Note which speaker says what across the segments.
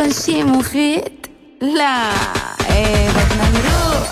Speaker 1: يكون شي مفيد؟ لا، ايه بدنا نروح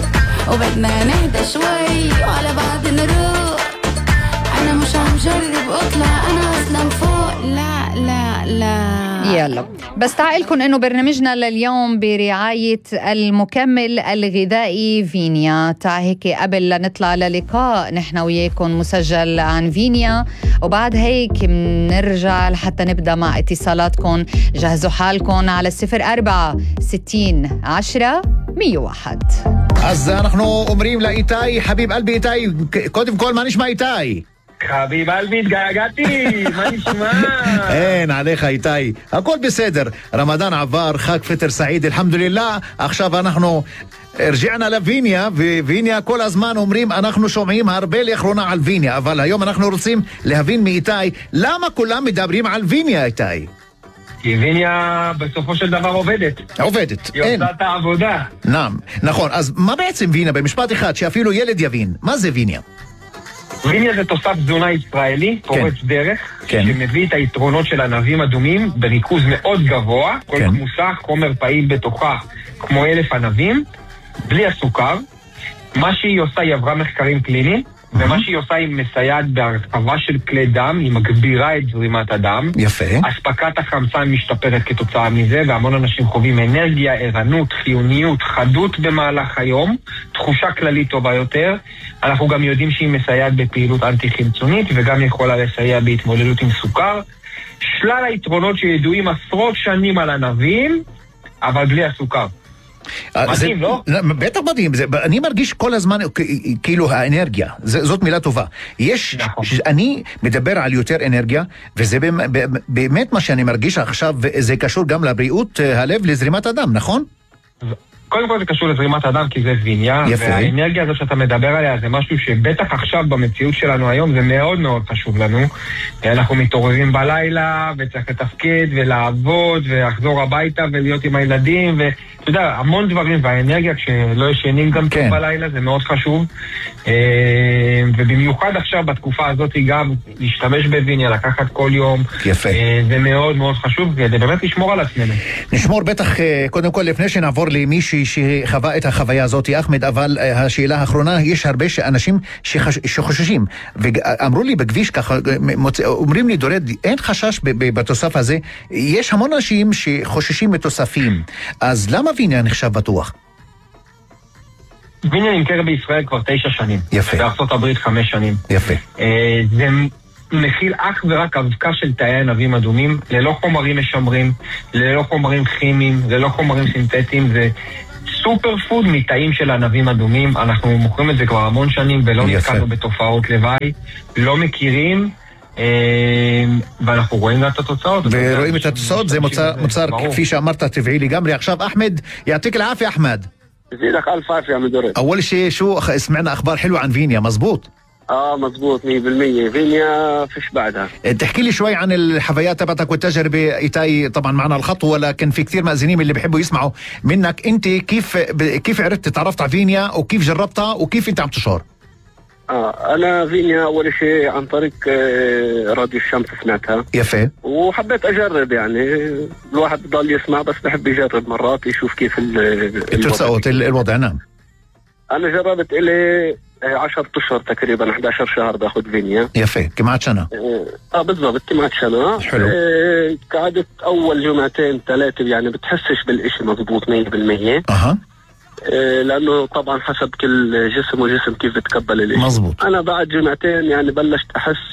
Speaker 1: وبدنا نهدى شوي وعلى بعض نروح. انا مش عم جرب اطلع، انا اصلا فوق. لا لا لا.
Speaker 2: يلا بس تعالكم انه برنامجنا لليوم برعاية المكمل الغذائي فينيا. هيك قبل لا نطلع للقاء نحن وياكم مسجل عن فينيا، وبعد هيك بنرجع لحتى نبدأ مع اتصالاتكم. جهزوا حالكم على 04 60 10 101.
Speaker 3: هسا نحن أمريم لإيتاي حبيب قلبي. إيتاي قدم كل ما نسمع إيتاي
Speaker 4: حبيب قلبي تقاقاتي ما نسمع.
Speaker 3: اين عليك إيتاي؟ الكل بصدر. رمضان عبار، خاك فتر سعيد الحمد لله. أخشاب نحن رجعنا لفينيا. فينيا كل أزمان أمريم אנחנו שומעים הרבה לאחרונה על ויניה, אבל היום אנחנו רוצים להבין מאיתי למה כולם מדברים על ויניה. איתי,
Speaker 4: כי ויניה בסופו של דבר עובדת. היא עושה את העבודה.
Speaker 3: נכון. אז מה בעצם ויניה במשפט אחד שאפילו ילד יבין? מה זה ויניה?
Speaker 4: ויניה זה תוסף תזונה ישראלי, פורץ דרך, שמביא את היתרונות של ענבים אדומים בריכוז מאוד גבוה, כל כמוסה, חומר פעיל בתוכה כמו 1,000 ענבים, בלי הסוכר. מה שהיא עושה, היא עברה מחקרים קליניים, ומה שהיא עושה היא מסייעת בהרחבה של כלי דם, היא מגבירה את זרימת הדם.
Speaker 3: יפה.
Speaker 4: אספקת החמצן משתפרת כתוצאה מזה, והמון אנשים חווים אנרגיה, ערנות, חיוניות, חדות במהלך היום, תחושה כללית טובה יותר. אנחנו גם יודעים שהיא מסייעת בפעילות אנטי-חמצונית, וגם יכולה לסייע בהתמודדות עם סוכר. שלל היתרונות שידועים עשרות שנים על ענבים, אבל בלי הסוכר. מדהים, לא?
Speaker 3: בטח מדהים. אני מרגיש כל הזמן כאילו האנרגיה, זאת מילה טובה. אני מדבר על יותר אנרגיה, וזה באמת מה שאני מרגיש עכשיו, זה קשור גם לבריאות הלב, לזרימת הדם, נכון?
Speaker 4: קודם כל זה קשור לזרימת הדם, כי זה ויניה, והאנרגיה הזו שאתה מדבר עליה זה משהו שבטח עכשיו במציאות שלנו היום זה מאוד מאוד חשוב לנו. אנחנו מתעוררים בלילה וצריך לתפקד ולעבוד ולחזור הביתה ולהיות עם הילדים, ואתה יודע, המון דברים, והאנרגיה כשלא ישנים גם טוב בלילה זה מאוד חשוב. ובמיוחד עכשיו בתקופה הזאת גם להשתמש בוויניה, לקחת כל יום, זה מאוד מאוד חשוב כדי באמת לשמור על עצמנו.
Speaker 3: נשמור בטח. קודם כל לפני שנעבור למישהי שחווה את החוויה הזאת, אחמד, אבל השאלה האחרונה, יש הרבה אנשים שחוששים, ואמרו לי בכביש ככה, אומרים לי דורד, אין חשש בתוסף הזה. יש המון אנשים שחוששים מתוספים, אז למה ויניה נחשב בטוח?
Speaker 4: ויניה נמכר בישראל כבר 9 שנים.
Speaker 3: יפה.
Speaker 4: בארצות הברית 5 שנים.
Speaker 3: יפה.
Speaker 4: זה מכיל אך ורק אבקה של תאי ענבים אדומים, ללא חומרים משמרים, ללא חומרים כימיים, ללא חומרים סינתטיים. זה סופר פוד מתאים של ענבים אדומים. אנחנו מוכרים את זה כבר המון שנים ולא נתקלנו בתופעות לוואי, לא מכירים, ואנחנו רואים את התוצאות.
Speaker 3: ורואים את התוצאות, זה מוצר כפי שאמרת טבעי לגמרי. עכשיו אחמד, يعطيك العافية أحمد.
Speaker 5: يزيدك ألف عافية مدرب.
Speaker 3: أول شيء شو سمعنا أخبار حلوة عن فينيا، مزبوط؟
Speaker 5: مزبوط 100%. فينيا فيش بعدها.
Speaker 3: تحكي لي شوي عن الحفايات تبعتك والتجربة. إيتاي طبعا معنا الخط، ولكن في كثير مأذنين اللي بيحبوا يسمعوا منك انت كيف عرفت تعرفت على فينيا وكيف جربتها وكيف انت عم تشعر؟
Speaker 5: أنا فينيا أول شيء عن طريق راديو الشمس سمعتها.
Speaker 3: يفه.
Speaker 5: وحبيت أجرب، يعني الواحد ضل يسمع بس بحب يجرب مرات يشوف كيف
Speaker 3: الوضع. نعم.
Speaker 5: أنا جربت إلي 10 أشهر تقريبا، 11 شهر باخذ فينيا.
Speaker 3: يفه. كمعت سنة.
Speaker 5: بالضبط كمعت سنة.
Speaker 3: حلو.
Speaker 5: قعدت أول يومين 3 يعني بتحسش بالإشي مضبوط 100%. لأنه طبعا حسب كل جسم وجسم كيف بتقبل الإشي.
Speaker 3: مزبوط.
Speaker 5: أنا بعد 2 يعني بلشت أحس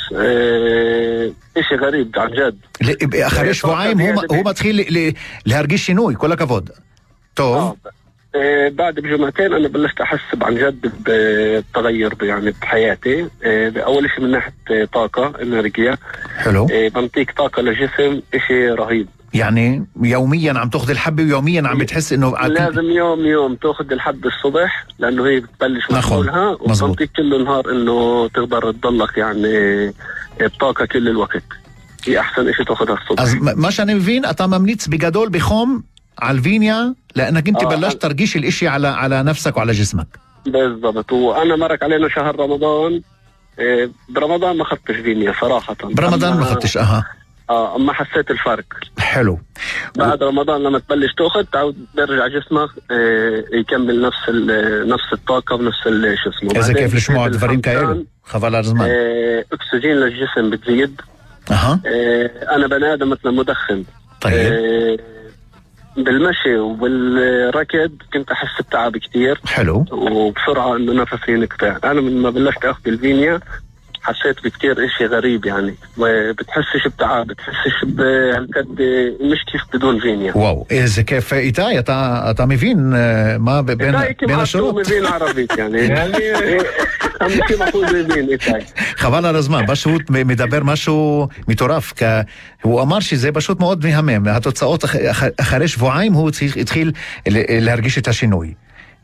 Speaker 5: إشي غريب عن جد.
Speaker 3: אחרי שבועיים הוא מתחיל להרגיש שינוי. כל הכבוד. טוב.
Speaker 5: بعد بجمعتين أنا بلشت أحس عن جد بتغير يعني بحياتي. أول شيء من ناحية طاقة إنرجية.
Speaker 3: حلو.
Speaker 5: بنطيك طاقة للجسم إشي رهيب.
Speaker 3: يعني يوميا عم تاخذ الحبة ويوميا عم بتحس إنه
Speaker 5: لازم يوم تاخذ الحبة الصبح، لأنه هي بتبلش مفعولها وبتنطيك كل نهار إنه تقدر تضلك يعني بطاقة كل الوقت. هي أحسن إشي تاخذها الصبح.
Speaker 3: ما שאני מבין, אתה ממליץ בגדול בחום على الفينيا لأنك انت بلشت ترجيش الاشي على نفسك وعلى جسمك.
Speaker 5: بالضبط. وانا مرق علينا شهر رمضان. برمضان ما خدتش فينيا صراحة.
Speaker 3: برمضان ما خدتش.
Speaker 5: اما حسيت الفرق.
Speaker 3: حلو.
Speaker 5: بعد رمضان لما تبلش تاخذ تعود بيرجع جسمك يكمل نفس الطاقه ونفس شو اسمه.
Speaker 3: اذا كيف לשמוע דברים כאלו חבל על הזמן.
Speaker 5: اكسجين للجسم بتزيد. انا بني ادم مثل مدخن.
Speaker 3: طيب.
Speaker 5: بالمشي وبالركض كنت احس بتعب كتير.
Speaker 3: حلو.
Speaker 5: وبسرعه انه نفسي ينقطع. انا من ما بلشت اخذ الفينيا حسيت بكتير اشي غريب يعني، وبتحسش بتعب، بتحسش بهالقد مش كيف بدون فينيا.
Speaker 3: واو، إذا كيف إيتاي אתה מבין מה בין השורות?
Speaker 5: הוא מבין ערבית يعني 50% מבין איתי.
Speaker 3: חבל על הזמן, פשוט מדבר משהו מטורף, הוא אמר שזה פשוט מאוד מהמם, התוצאות אחרי שבועיים הוא התחיל להרגיש את השינוי.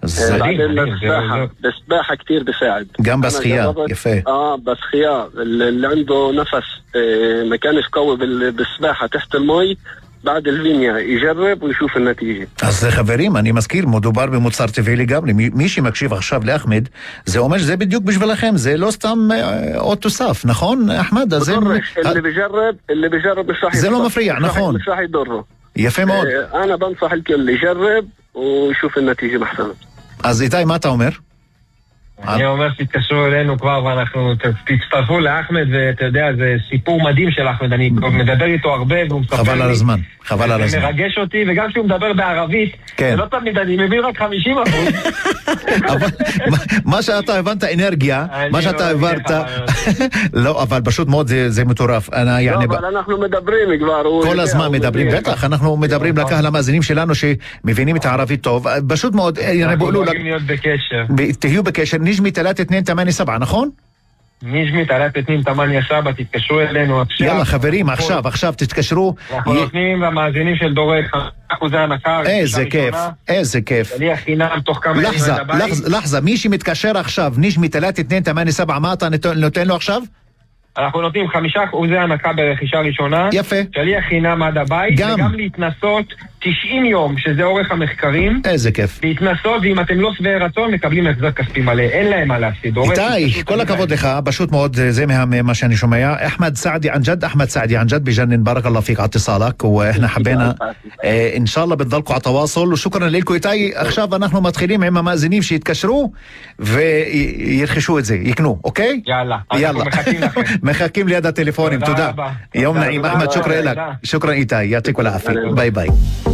Speaker 5: بالسباحة كتير بساعد.
Speaker 3: قام بسخية يفه.
Speaker 5: بسخية اللي عنده نفس ما كانش قوي بالسباحة تحت المي بعد الفينيا يجرب ويشوف النتيجة.
Speaker 3: אז חברים, אני מזכיר, מדובר במוצר טבעי לגמרי. מי שמקשיב עכשיו לאחמד, זה אומר שזה בדיוק בשבילכם, זה לא סתם עוד תוסף, נכון אחמד?
Speaker 5: اللي بيجرب مش راح
Speaker 3: זה לא מפריע, נכון.
Speaker 5: مش راح يضره.
Speaker 3: יפה מאוד.
Speaker 5: أنا بنصح الكل يجرب ويشوف النتيجة محسنة.
Speaker 3: אז איתי, מה אתה אומר?
Speaker 4: אני אומר שתתקשרו אלינו כבר ואנחנו תצטרפו לאחמד, ואתה יודע, זה סיפור מדהים של אחמד, אני מדבר איתו הרבה והוא מספר לי.
Speaker 3: חבל על הזמן, חבל על הזמן.
Speaker 4: זה מרגש אותי, וגם כשהוא מדבר בערבית, זה לא תמיד, אני מבין רק 50%.
Speaker 3: אבל מה שאתה הבנת אנרגיה, מה שאתה הבנת, לא, אבל פשוט מאוד זה מטורף.
Speaker 5: לא, אבל אנחנו מדברים כבר.
Speaker 3: כל הזמן מדברים, בטח, אנחנו מדברים לקהל המאזינים שלנו שמבינים את הערבית טוב, פשוט מאוד,
Speaker 4: אנחנו רוצים להיות בקשר.
Speaker 3: תהיו בקשר. נג'מי 3287, נכון?
Speaker 4: נג'מי 3287, תתקשרו אלינו עכשיו.
Speaker 3: יאללה חברים, עכשיו תתקשרו.
Speaker 4: אנחנו נותנים למאזינים של דורק 5% הנחה.
Speaker 3: איזה כיף, איזה כיף.
Speaker 4: שליח חינם תוך כמה ימים עד הבית.
Speaker 3: לחזה, מי שמתקשר עכשיו, נג'מי 3287, מה אתה נותן לו עכשיו?
Speaker 4: אנחנו נותנים 5% הנחה ברכישה ראשונה.
Speaker 3: יפה.
Speaker 4: שליח חינם עד הבית. וגם להתנסות 90 יום, שזה אורך המחקרים.
Speaker 3: איזה כיף.
Speaker 4: להתנסות, ואם אתם לא שבעי רצון, מקבלים החזר כספי מלא. אין להם מה להפסיד.
Speaker 3: איתי, כל הכבוד לך, פשוט מאוד, זה מה שאני שומע. אחמד סעדי ען ג'ד בג'נן, ברק אללה פיק עתיסלק, ואנחנו חבינה, אינשאללה בדלקו עתוואסול, ושוקרן לילכו איתי. עכשיו אנחנו מתחילים עם המאזינים שיתקשרו, וירכשו את זה, יקנו, אוקיי?
Speaker 4: יאללה, אנחנו מחכים לכם.
Speaker 3: מחכים ליד הטלפונים, תודה. יום נעים, אחמד, שוקרן אלק. שוקרן איתי, יעתיק ולעפי. ביי ביי.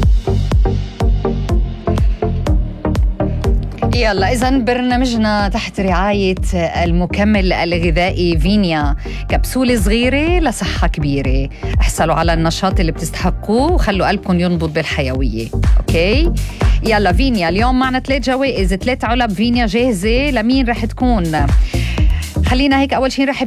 Speaker 2: يلا إذن برنامجنا تحت رعاية المكمل الغذائي فينيا، كبسولة صغيرة لصحة كبيرة. احصلوا على النشاط اللي بتستحقوه وخلوا قلبكم ينبض بالحيوية. أوكي؟ يلا فينيا، اليوم معنا 3 جوائز، 3 علب فينيا جاهزة. لمين رح تكون؟ خلينا هيك أول شيء نرحب